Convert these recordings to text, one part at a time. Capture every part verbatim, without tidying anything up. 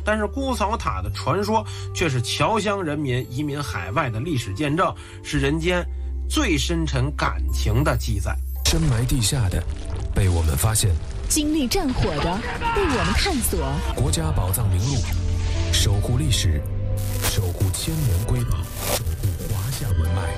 但是姑嫂塔的传说却是侨乡人民移民海外的历史见证，是人间最深沉感情的记载。 深埋地下的被我们发现， 经历战火的被我们探索。 国家宝藏名录，守护历史，守护千年瑰宝，守护华夏文脉。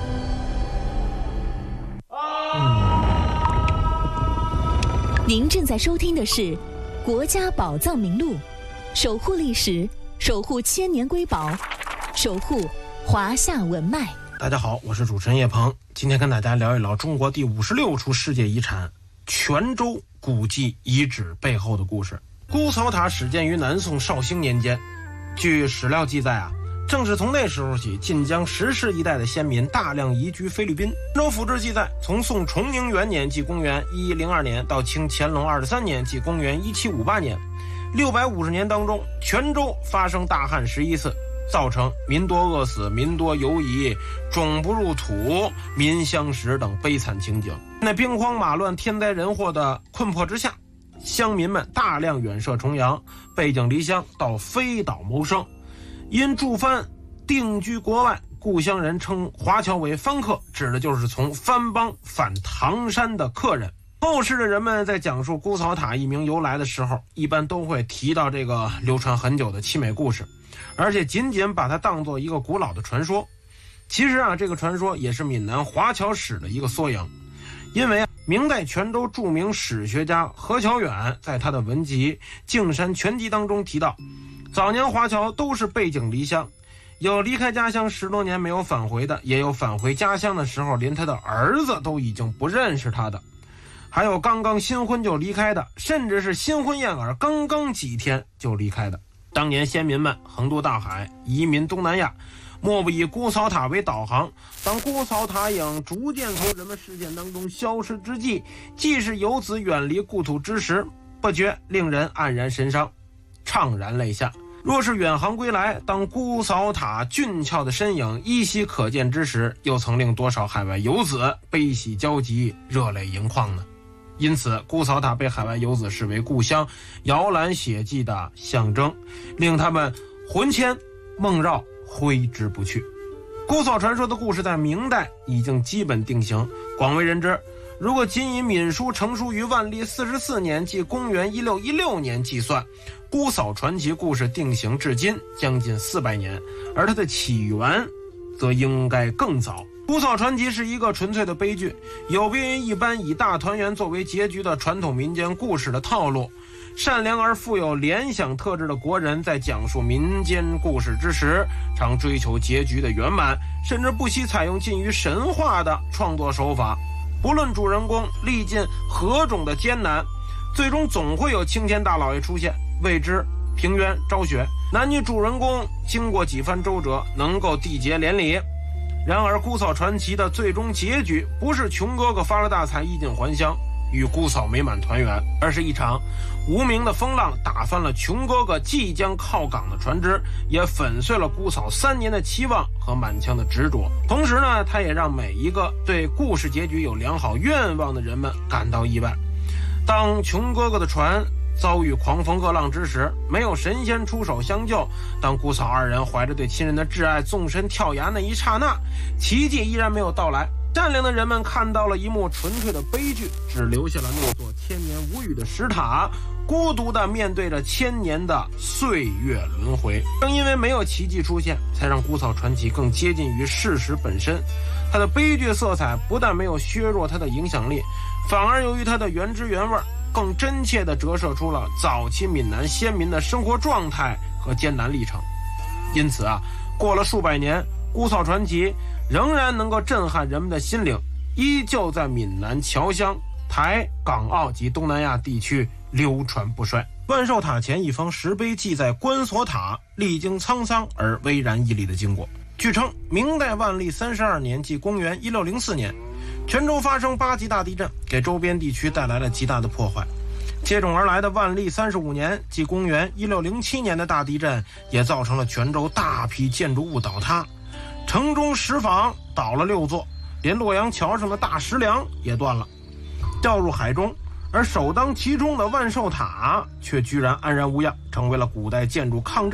您正在收听的是《国家宝藏名录》，守护历史，守护千年瑰宝，守护华夏文脉。 大家好，我是主持人叶鹏，今天跟大家聊一聊中国第五十六处世界遗产泉州古迹遗址背后的故事。姑嫂塔始建于南宋绍兴年间，据史料记载啊，正是从那时候起，晋江石室一带的先民大量移居菲律宾。泉州府志记载，从宋崇宁元年即公元一一零二年到清乾隆二十三年即公元一七五八年，六百五十年当中，泉州发生大旱十一次，造成民多饿死、民多游移、种不入土、民相食等悲惨情景。在兵荒马乱、天灾人祸的困迫之下，乡民们大量远涉重洋，背井离乡到飞岛谋生。因驻藩定居国外，故乡人称华侨为番客，指的就是从番邦返唐山的客人。后世的人们在讲述姑嫂塔一名由来的时候，一般都会提到这个流传很久的凄美故事，而且仅仅把它当作一个古老的传说。其实啊，这个传说也是闽南华侨史的一个缩影。因为啊，明代泉州著名史学家何乔远在他的文集《径山全集》当中提到，早年华侨都是背井离乡，有离开家乡十多年没有返回的，也有返回家乡的时候连他的儿子都已经不认识他的，还有刚刚新婚就离开的，甚至是新婚燕尔刚刚几天就离开的。当年先民们横渡大海，移民东南亚，莫不以姑嫂塔为导航。当姑嫂塔影逐渐从人们视线当中消失之际，既是游子远离故土之时，不觉令人黯然神伤，怅然泪下。若是远航归来，当姑嫂塔俊俏的身影依稀可见之时，又曾令多少海外游子悲喜交集，热泪盈眶呢？因此，姑嫂塔被海外游子视为故乡摇篮血迹的象征，令他们魂牵梦绕，挥之不去。姑嫂传说的故事在明代已经基本定型，广为人知。如果仅以闽书成书于万历四十四年，即公元一六一六年计算，姑嫂传奇故事定型至今将近四百年，而它的起源则应该更早。姑嫂传奇是一个纯粹的悲剧，有别于一般以大团圆作为结局的传统民间故事的套路。善良而富有联想特质的国人在讲述民间故事之时，常追求结局的圆满，甚至不惜采用近于神话的创作手法。不论主人公历尽何种的艰难，最终总会有青天大老爷出现，为之平冤昭雪。男女主人公经过几番周折，能够缔结连理。然而姑嫂传奇的最终结局不是穷哥哥发了大财衣锦还乡，与姑嫂美满团圆，而是一场无名的风浪打翻了穷哥哥即将靠港的船只，也粉碎了姑嫂三年的期望和满腔的执着。同时呢，他也让每一个对故事结局有良好愿望的人们感到意外。当穷哥哥的船遭遇狂风恶浪之时，没有神仙出手相救，当姑嫂二人怀着对亲人的挚爱纵身跳崖那一刹那，奇迹依然没有到来。善良的人们看到了一幕纯粹的悲剧，只留下了那座千年无语的石塔，孤独地面对着千年的岁月轮回。正因为没有奇迹出现，才让姑嫂传奇更接近于事实本身。它的悲剧色彩不但没有削弱它的影响力，反而由于它的原汁原味，更真切地折射出了早期闽南先民的生活状态和艰难历程。因此啊，过了数百年，姑嫂传奇仍然能够震撼人们的心灵，依旧在闽南侨乡、台、港澳及东南亚地区流传不衰。万寿塔前一方石碑记载关锁塔历经沧桑而巍然屹立的经过。据称，明代万历三十二年，即公元一六零四年，泉州发生八级大地震，给周边地区带来了极大的破坏。接踵而来的万历三十五年，即公元一六零七年的大地震，也造成了泉州大批建筑物倒塌。城中石坊倒了六座，连洛阳桥上的大石梁也断了，掉入海中。而首当其冲的万寿塔却居然安然无恙，成为了古代建筑抗震